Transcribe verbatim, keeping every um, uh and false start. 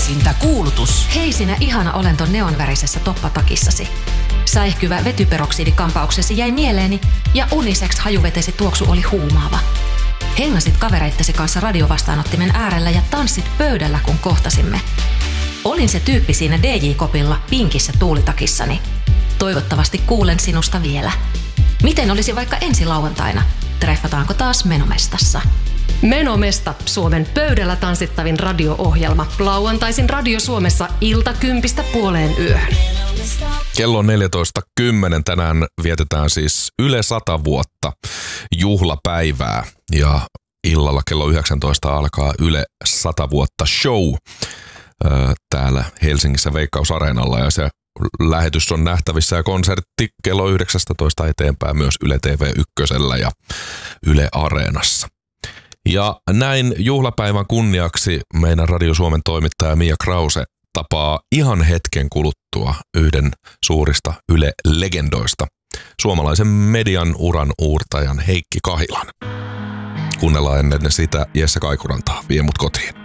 Etsintäkuulutus. Hei sinä ihana olento neonvärisessä toppatakissasi. Säihkyvä vetyperoksidikampauksesi jäi mieleeni ja unisex hajuvetesi tuoksu oli huumaava. Hengasit kavereittesi kanssa radiovastaanottimen äärellä ja tanssit pöydällä, kun kohtasimme. Olin se tyyppi siinä D J-kopilla pinkissä tuulitakissani. Toivottavasti kuulen sinusta vielä. Miten olisi vaikka ensi lauantaina? Treffataanko taas Menomestassa? Menomesta, Suomen pöydällä tanssittavin radio-ohjelma. Lauantaisin Radio Suomessa ilta kympistä puoleen yöhön. Kello on neljätoista kymmenen. Tänään vietetään siis Yle sata vuotta juhlapäivää. Ja illalla kello yhdeksäntoista alkaa Yle sata vuotta show täällä Helsingissä Veikkaus-areenalla. Ja se lähetys on nähtävissä ja konsertti kello yhdeksäntoista eteenpäin myös Yle T V yksi ja Yle Areenassa. Ja näin juhlapäivän kunniaksi meidän Radio Suomen toimittaja Mia Krause tapaa ihan hetken kuluttua yhden suurista Yle-legendoista, suomalaisen median uran uurtajan Heikki Kahilan. Kuunnellaan ennen sitä Jesse Kaikurantaa. Vie mut kotiin.